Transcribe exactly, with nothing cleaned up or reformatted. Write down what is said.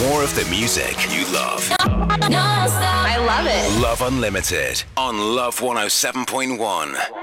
more of the music you love. I love it. Love Unlimited on Love one oh seven point one.